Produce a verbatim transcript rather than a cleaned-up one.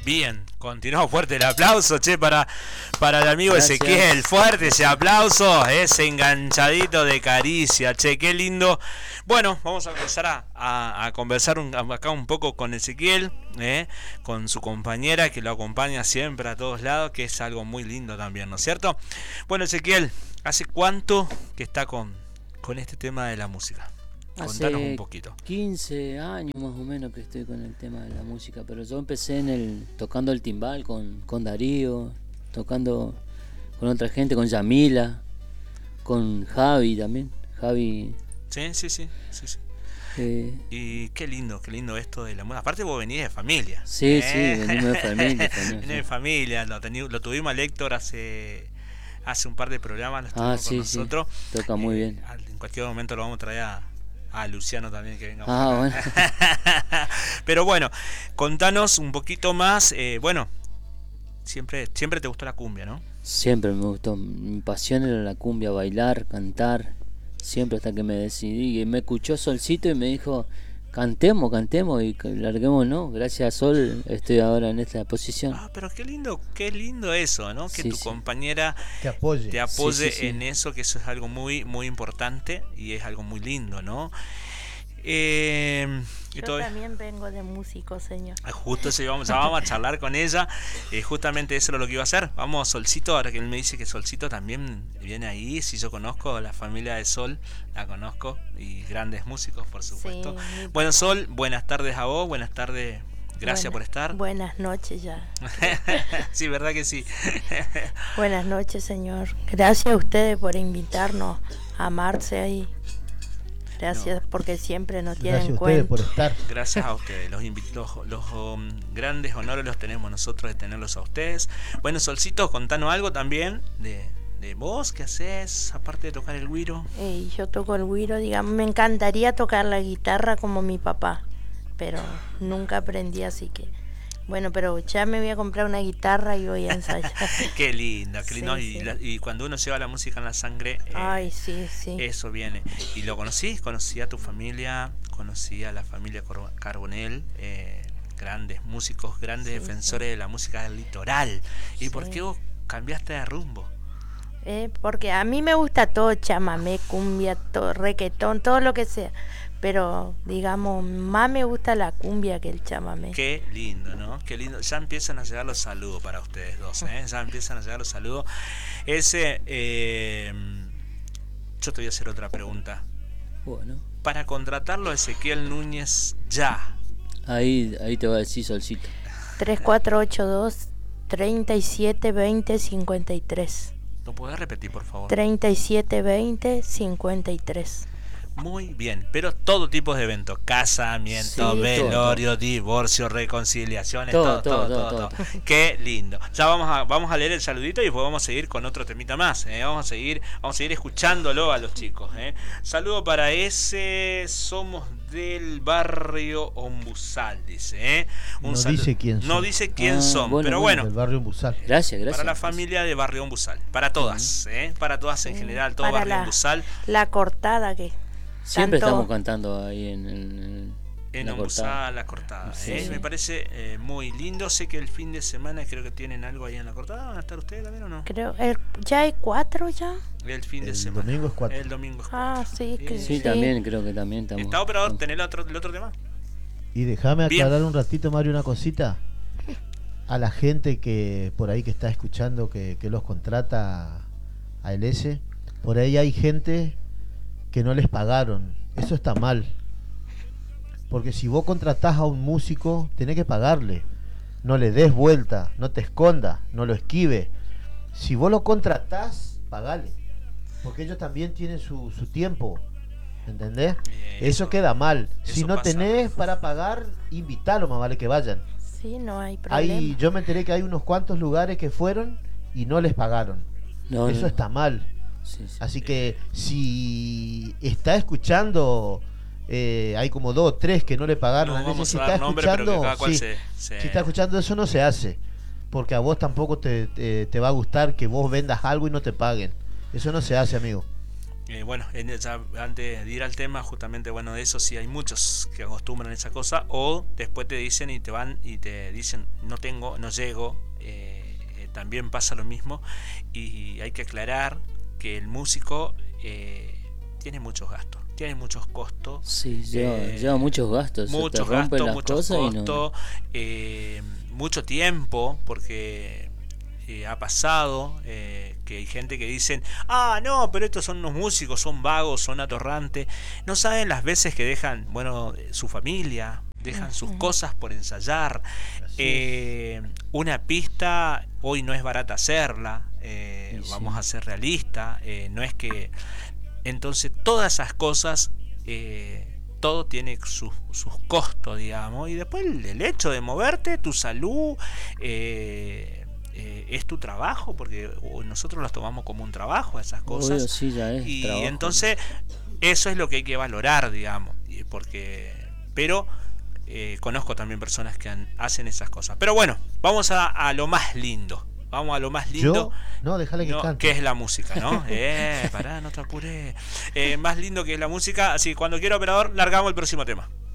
Bien, continuamos fuerte el aplauso, che, para, para el amigo Gracias. Ezequiel. Fuerte ese aplauso, ese enganchadito de caricia, che, qué lindo. Bueno, vamos a empezar a, a, a conversar un, acá un poco con Ezequiel, eh, con su compañera que lo acompaña siempre a todos lados, que es algo muy lindo también, ¿no es cierto? Bueno, Ezequiel, ¿hace cuánto que está con, con este tema de la música? Contanos Hace un poquito. quince años más o menos que estoy con el tema de la música, pero yo empecé en el tocando el timbal con, con Darío, tocando con otra gente, con Yamila, con Javi también. Javi. Sí, sí, sí, sí, sí. Eh, Y qué lindo, qué lindo esto de la música. Aparte vos venís de familia. sí, ¿eh? sí, venimos de familia también. Venís de familia, lo, teni- lo tuvimos a Héctor hace hace un par de programas, lo estuvimos Ah, con sí, nosotros. sí, toca muy Eh, bien. al- En cualquier momento lo vamos a traer a, a Luciano también que venga. Ah, por bueno. acá. Pero bueno, contanos un poquito más. Eh, bueno, siempre, siempre te gustó la cumbia, ¿no? Siempre me gustó. Mi pasión era la cumbia, bailar, cantar. Siempre hasta que me decidí. Y me escuchó Solcito y me dijo, cantemos, cantemos y larguemos, ¿no? Gracias a Sol estoy ahora en esta posición. Ah, pero qué lindo, qué lindo eso, ¿no? Que Sí, tu sí. compañera Te apoye. te apoye Sí, sí, sí. en eso, que eso es algo muy, muy importante y es algo muy lindo, ¿no? Eh, y Yo todo- también vengo de músico, señor. Ah, justo eso íbamos, ya vamos a charlar con ella. Eh, justamente eso era lo que iba a hacer. Vamos, Solcito, ahora que él me dice que Solcito también viene ahí. Si yo conozco la familia de Sol, la conozco. Y grandes músicos, por supuesto. Sí, mi- Bueno, Sol, buenas tardes a vos. Buenas tardes. Gracias Buena- por estar. Buenas noches ya. Sí, verdad que sí. Buenas noches, señor. Gracias a ustedes por invitarnos a Marce ahí. Gracias porque siempre nos Gracias a tienen ustedes cuenta. por estar. Gracias a ustedes. Los, invi- los, los, um, grandes honores los tenemos nosotros de tenerlos a ustedes. Bueno, Solcito, contanos algo también de, de vos. ¿Qué haces aparte de tocar el güiro? Y yo toco el güiro, digamos, me encantaría tocar la guitarra como mi papá, pero nunca aprendí, así que bueno, pero ya me voy a comprar una guitarra y voy a ensayar. Qué lindo, qué lindo. Sí, y, sí. la- y cuando uno lleva la música en la sangre, eh, Ay, sí, sí. eso viene. ¿Y lo conocí? Conocí a tu familia, conocí a la familia Cor- Carbonell, eh, grandes músicos, grandes Sí, defensores de la música del litoral. ¿Y Sí. por qué vos cambiaste de rumbo? Eh, porque a mí me gusta todo, chamamé, cumbia, todo, requetón, todo lo que sea. Pero, digamos, más me gusta la cumbia que el chamamé. Qué lindo, ¿no? Qué lindo. Ya empiezan a llegar los saludos para ustedes dos, ¿eh? Ya empiezan a llegar los saludos. Ese, eh, yo te voy a hacer otra pregunta. Bueno, Para contratarlo a Ezequiel Núñez ya. ahí, ahí te va a decir Solcito. tres cuatro ocho dos, treinta y siete veinte, cincuenta y tres. ¿Lo podés repetir, por favor? treinta y siete veinte, cincuenta y tres. Muy bien, pero todo tipo de eventos, casamiento, Sí, velorio, todo, divorcio, reconciliaciones, todo, Todo, todo, todo, todo, todo. Qué lindo. Ya vamos a, vamos a leer el saludito y después vamos a seguir con otro temita más, ¿eh? Vamos a seguir, vamos a seguir escuchándolo a los chicos, ¿eh? Saludo para ese, somos del barrio Ombusal, dice, ¿eh? No salu- dice quién No son. dice quién Ah, son, bueno, pero bueno, bueno. Del barrio Busal. Gracias, gracias. Para la familia de Barrio Ombusal, para todas, ¿eh? Para todas en Sí, general, todo para Barrio la- Ombusal. La cortada que Siempre tanto- estamos cantando ahí en, en, En la Ombusal, cortada. la cortada. Sí, ¿eh? sí. Me parece eh, muy lindo. Sé que el fin de semana creo que tienen algo ahí en la cortada. ¿Van a estar ustedes también o no? creo, el- ya hay cuatro ya. El fin de El semana. domingo es cuatro. El domingo es Ah, cuatro. sí, que Sí, sí. también creo que también estamos. ¿Está operador? estamos- ¿Tenés el otro, el otro tema? Y déjame Bien. aclarar un ratito, Mario, una cosita. A la gente que por ahí que está escuchando, que, que los contrata a L S, por ahí hay gente que no les pagaron. Eso está mal. Porque si vos contratás a un músico, tenés que pagarle. No le des vuelta, no te escondas, no lo esquive. Si vos lo contratás, pagale. Porque ellos también tienen su, su tiempo. ¿Entendés? Eh, Eso, eso- queda mal. eso Si no pasa. tenés para pagar, invítalo, más vale que vayan. Sí, no hay problema. Hay, yo me enteré que hay unos cuantos lugares que fueron y no les pagaron. No, Eso no. está mal. Sí, sí. Así que si está escuchando, eh, hay como dos o tres que no le pagaron. No a veces vamos si a está dar nombre, pero que escuchando, cada cual sí, se, se- si está escuchando eso no se hace. Porque a vos tampoco te, te, te va a gustar que vos vendas algo y no te paguen. Eso no se hace, amigo. Eh, bueno, en esa- antes de ir al tema, justamente, bueno, de eso sí hay muchos que acostumbran esa cosa, o después te dicen y te van y te dicen, no tengo, no llego, eh, eh, también pasa lo mismo, y hay que aclarar que el músico eh, tiene muchos gastos, tiene muchos costos, Sí, lleva, eh, lleva muchos gastos. Se te muchos rompen gastos, las muchos cosas y no. costos, eh, mucho tiempo, porque eh, ha pasado eh, que hay gente que dicen, ah, no, pero estos son unos músicos, son vagos, son atorrantes, no saben las veces que dejan, bueno, eh, su familia, dejan sus Ujú. cosas por ensayar, Así eh, una pista hoy no es barata hacerla, eh, Y sí. vamos a ser realistas, eh, no es que entonces todas esas cosas, eh, todo tiene sus, sus costos, digamos, y después el, el hecho de moverte, tu salud, eh, eh, es tu trabajo, porque uh, nosotros las tomamos como un trabajo, esas Obvio, cosas, sí, ya es y trabajo. entonces eso es lo que hay que valorar, digamos, y porque, pero eh, conozco también personas que han- hacen esas cosas. Pero bueno, vamos a, a lo más lindo, vamos a lo más lindo. Yo, no, déjale que No, cante. que es la música, ¿no? Eh, pará, no te apures. Eh, más lindo que es la música. Así que cuando quiera, operador, largamos el próximo tema.